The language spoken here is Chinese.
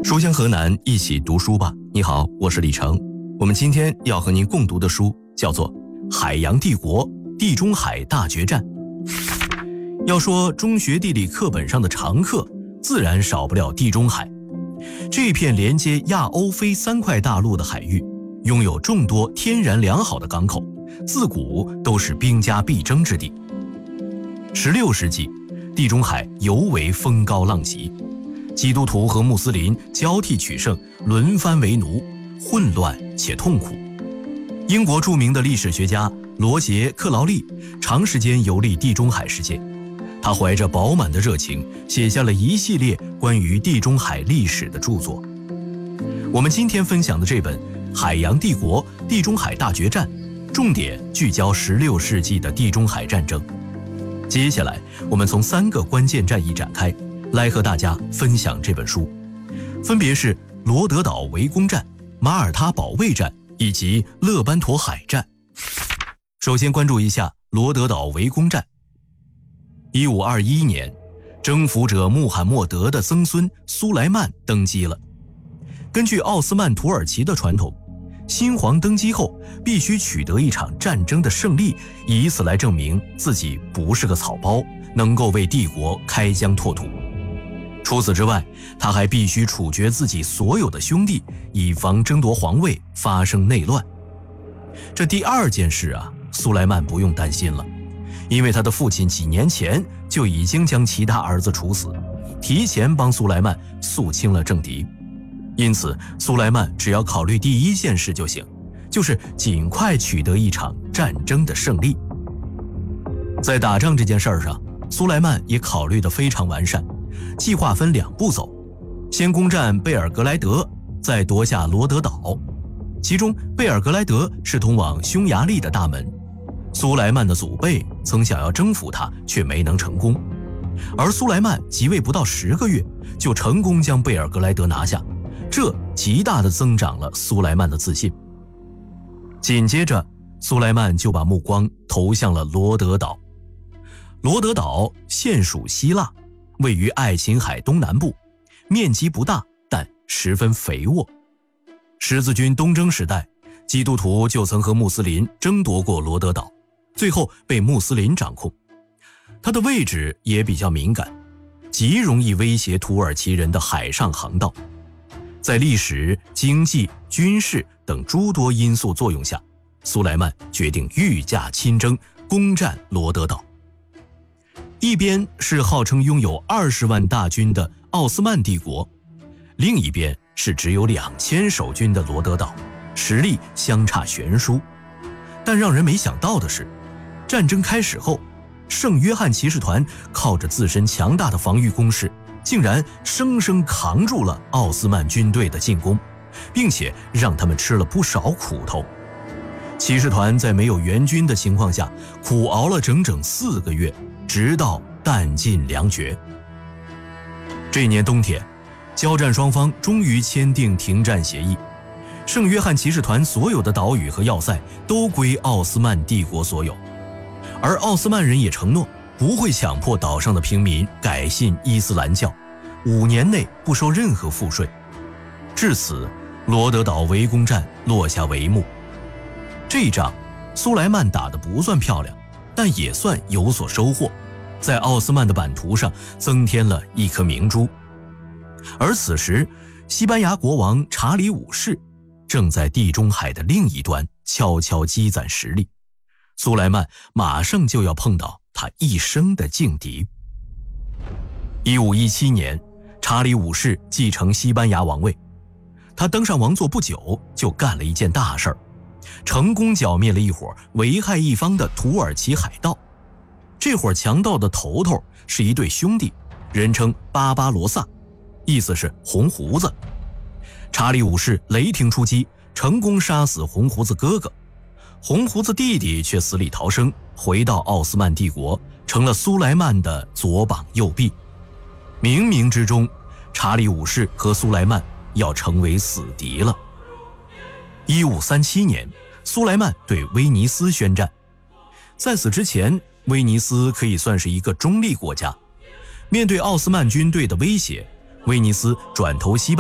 书香河南，一起读书吧。你好，我是李成。我们今天要和您共读的书叫做《海洋帝国：地中海大决战》。要说中学地理课本上的常客，自然少不了地中海。这片连接亚欧非三块大陆的海域，拥有众多天然良好的港口，自古都是兵家必争之地。16世纪，地中海尤为风高浪急，基督徒和穆斯林交替取胜，轮番为奴，混乱且痛苦。英国著名的历史学家罗杰·克劳利长时间游历地中海世界，他怀着饱满的热情，写下了一系列关于地中海历史的著作。我们今天分享的这本《海洋帝国：地中海大决战》，重点聚焦16世纪的地中海战争。接下来，我们从3个关键战役展开，来和大家分享这本书，分别是罗德岛围攻战、马耳他保卫战以及勒班陀海战。首先关注一下罗德岛围攻战。1521年，征服者穆罕默德的曾孙苏莱曼登基了。根据奥斯曼土耳其的传统，新皇登基后必须取得一场战争的胜利，以此来证明自己不是个草包，能够为帝国开疆拓土。除此之外，他还必须处决自己所有的兄弟，以防争夺皇位发生内乱。这第2件事啊，苏莱曼不用担心了，因为他的父亲几年前就已经将其他儿子处死，提前帮苏莱曼肃清了政敌。因此，苏莱曼只要考虑第1件事就行，就是尽快取得一场战争的胜利。在打仗这件事上，苏莱曼也考虑得非常完善，计划分2步走，先攻占贝尔格莱德，再夺下罗德岛。其中贝尔格莱德是通往匈牙利的大门，苏莱曼的祖辈曾想要征服它，却没能成功。而苏莱曼即位不到10个月，就成功将贝尔格莱德拿下，这极大地增长了苏莱曼的自信。紧接着，苏莱曼就把目光投向了罗德岛。罗德岛现属希腊，位于爱琴海东南部，面积不大，但十分肥沃。十字军东征时代，基督徒就曾和穆斯林争夺过罗德岛，最后被穆斯林掌控。它的位置也比较敏感，极容易威胁土耳其人的海上航道。在历史、经济、军事等诸多因素作用下，苏莱曼决定御驾亲征，攻占罗德岛。一边是号称拥有20万大军的奥斯曼帝国，另一边是只有2000守军的罗德岛，实力相差悬殊。但让人没想到的是，战争开始后，圣约翰骑士团靠着自身强大的防御工事，竟然生生扛住了奥斯曼军队的进攻，并且让他们吃了不少苦头。骑士团在没有援军的情况下，苦熬了整整4个月，直到弹尽粮绝。这年冬天，交战双方终于签订停战协议，圣约翰骑士团所有的岛屿和要塞都归奥斯曼帝国所有，而奥斯曼人也承诺不会强迫岛上的平民改信伊斯兰教，5年内不收任何赋税。至此，罗德岛围攻战落下帷幕。这一仗，苏莱曼打得不算漂亮，但也算有所收获，在奥斯曼的版图上增添了一颗明珠。而此时，西班牙国王查理5世正在地中海的另一端悄悄积攒实力，苏莱曼马上就要碰到他一生的劲敌。1517年，查理5世继承西班牙王位，他登上王座不久，就干了一件大事儿，成功剿灭了一伙危害一方的土耳其海盗。这伙强盗的头头是一对兄弟，人称巴巴罗萨，意思是红胡子。查理5世雷霆出击，成功杀死红胡子哥哥，红胡子弟弟却死里逃生，回到奥斯曼帝国，成了苏莱曼的左膀右臂。冥冥之中，查理5世和苏莱曼要成为死敌了。1537年，苏莱曼对威尼斯宣战。在此之前，威尼斯可以算是一个中立国家，面对奥斯曼军队的威胁，威尼斯转投西班牙